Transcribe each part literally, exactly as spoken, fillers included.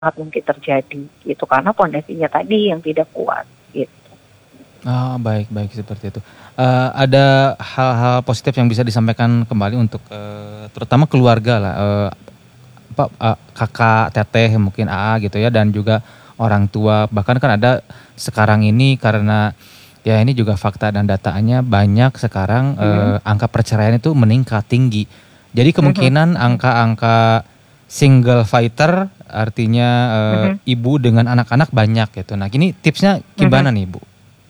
sangat mungkin terjadi gitu karena pondasinya tadi yang tidak kuat gitu. Oh, baik baik seperti itu. Eee, ada hal-hal positif yang bisa disampaikan kembali untuk, eee, terutama keluarga lah, eee, apa, eee, kakak, teteh, mungkin A A gitu ya dan juga orang tua. Bahkan kan ada sekarang ini karena ya ini juga fakta dan datanya banyak sekarang, Mhm. eee, angka perceraian itu meningkat tinggi. Jadi Mhm kemungkinan mhm. angka-angka single fighter artinya, Mhm. eee, ibu dengan anak-anak banyak gitu. Nah ini tipsnya Mhm. gimana nih, Bu?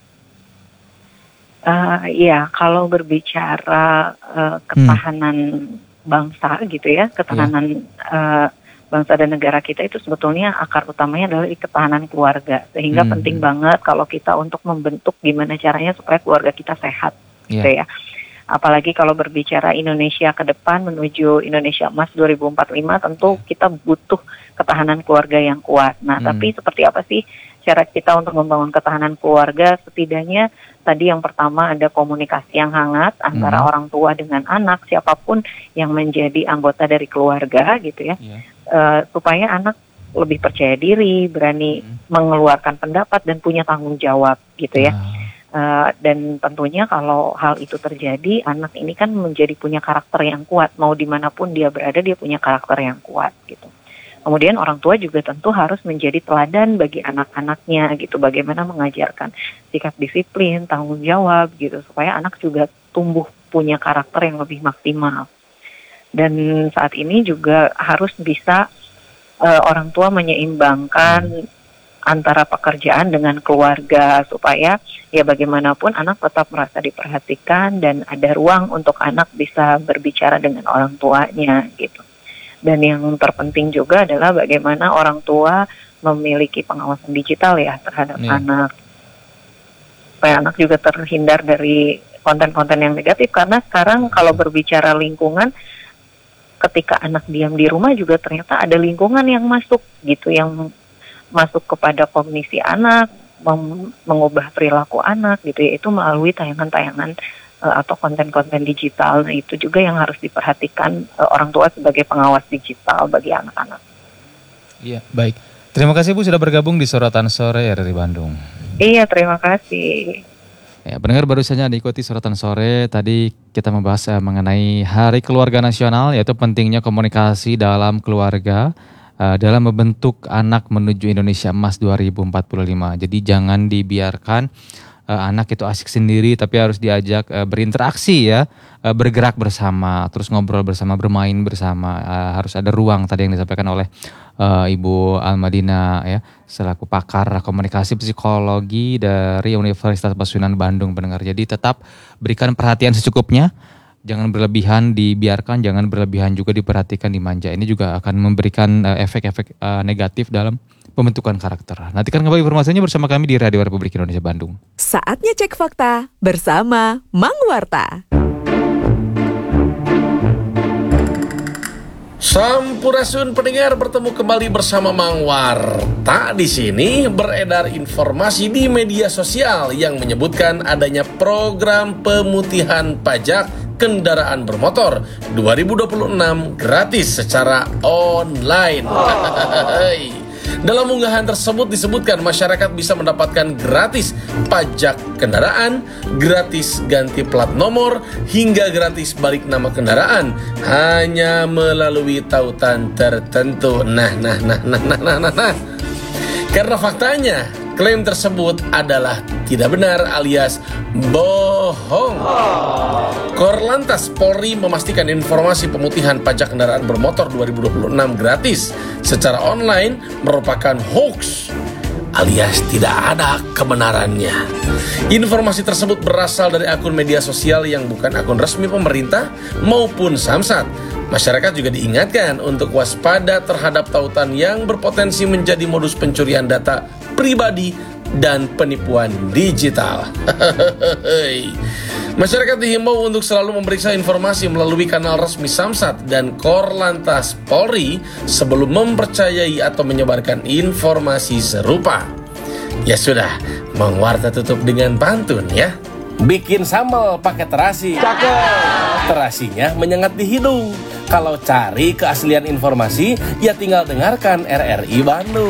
Eee, iya kalau berbicara, eee, Mmm. ketahanan bangsa gitu ya, Iya. ketahanan, eee, bangsa dan negara kita itu sebetulnya akar utamanya adalah di ketahanan keluarga. Sehingga Mhm penting mhm. banget kalau kita untuk membentuk gimana caranya supaya keluarga kita sehat gitu Iya. ya. Apalagi kalau berbicara Indonesia ke depan menuju Indonesia Emas dua ribu empat puluh lima tentu Iya. kita butuh ketahanan keluarga yang kuat. Nah tapi Mhm. seperti apa sih cara kita untuk membangun ketahanan keluarga? Setidaknya tadi yang pertama ada komunikasi yang hangat antara Mhm. orang tua dengan anak, siapapun yang menjadi anggota dari keluarga gitu ya, Iya. eee, supaya anak lebih percaya diri, berani Mhm. mengeluarkan pendapat dan punya tanggung jawab gitu ya. Ah. Eee, dan tentunya kalau hal itu terjadi, anak ini kan menjadi punya karakter yang kuat, mau di mana pun dia berada dia punya karakter yang kuat gitu. Kemudian orang tua juga tentu harus menjadi teladan bagi anak-anaknya gitu, bagaimana mengajarkan sikap disiplin, tanggung jawab gitu, supaya anak juga tumbuh punya karakter yang lebih maksimal. Dan saat ini juga harus bisa, eee, orang tua Mhm. menyeimbangkan antara pekerjaan dengan keluarga, supaya ya bagaimanapun anak tetap merasa diperhatikan dan ada ruang untuk anak bisa berbicara dengan orang tuanya gitu. Dan yang terpenting juga adalah bagaimana orang tua memiliki pengawasan digital ya terhadap Iya. anak. Supaya anak juga terhindar dari konten-konten yang negatif karena sekarang Betul kalau betul. berbicara lingkungan, ketika anak diam di rumah juga ternyata ada lingkungan yang masuk gitu, yang masuk kepada kognisi anak, mem mengubah perilaku anak gitu ya, itu melalui tayangan-tayangan, eee, atau konten-konten digital. Nah itu juga yang harus diperhatikan, eee, orang tua sebagai pengawas digital bagi anak-anak. Iya, baik. Terima kasih Bu sudah bergabung di Sorotan Sore R R I Bandung. Iya terima kasih. Ya, pendengar baru saja diikuti Sorotan Sore, tadi kita membahas, eee, mengenai Hari Keluarga Nasional, yaitu pentingnya komunikasi dalam keluarga, eee, dalam membentuk anak menuju Indonesia Emas dua ribu empat puluh lima. Jadi jangan dibiarkan, eee, anak itu asik sendiri, tapi harus diajak, eee, berinteraksi ya, eee, bergerak bersama, terus ngobrol bersama, bermain bersama, eee, harus ada ruang tadi yang disampaikan oleh, eee, Ibu Almadina ya, selaku pakar komunikasi psikologi dari Universitas Pasundan Bandung pendengar. Jadi tetap berikan perhatian secukupnya, jangan berlebihan dibiarkan, jangan berlebihan juga diperhatikan, dimanja. Ini juga akan memberikan, eee, efek-efek, eee, negatif dalam pembentukan karakter. Nantikan kembali informasinya bersama kami di Radio Republik Indonesia Bandung. Saatnya cek fakta bersama Mang Warta. Sampurasun pendengar, bertemu kembali bersama Mang Warta. Di sini beredar informasi di media sosial yang menyebutkan adanya program pemutihan pajak kendaraan bermotor dua ribu dua puluh enam gratis secara online. Dalam unggahan tersebut disebutkan masyarakat bisa mendapatkan gratis pajak kendaraan, gratis ganti plat nomor, hingga gratis balik nama kendaraan hanya melalui tautan tertentu. Nah, nah, nah, nah, nah, nah, nah, nah. Karena faktanya klaim tersebut adalah tidak benar alias bohong. Korlantas Polri memastikan informasi pemutihan pajak kendaraan bermotor dua ribu dua puluh enam gratis secara online merupakan hoax alias tidak ada kebenarannya. Informasi tersebut berasal dari akun media sosial yang bukan akun resmi pemerintah maupun Samsat. Masyarakat juga diingatkan untuk waspada terhadap tautan yang berpotensi menjadi modus pencurian data pribadi dan penipuan digital. Masyarakat dihimbau untuk selalu memeriksa informasi melalui kanal resmi Samsat dan Korlantas Polri sebelum mempercayai atau menyebarkan informasi serupa. Ya sudah, Mang Warta tutup dengan pantun ya. Bikin sambal pakai terasi. Cakep. Terasinya menyengat di hidung. Kalau cari keaslian informasi, ya tinggal dengarkan R R I Bandung.